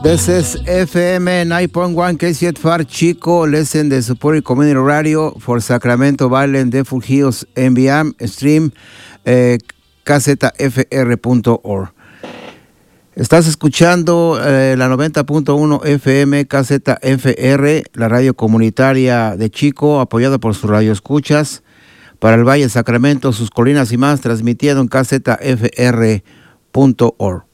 This is FM 9.1 KCFR Chico. Listen the Supported Community Radio for Sacramento Valley and Deadwood Hills NBM stream kzfr.org. Estás escuchando la 90.1 FM KZFR, la radio comunitaria de Chico, apoyada por sus radioescuchas para el Valle de Sacramento, sus colinas y más, transmitiendo en kzfr.org.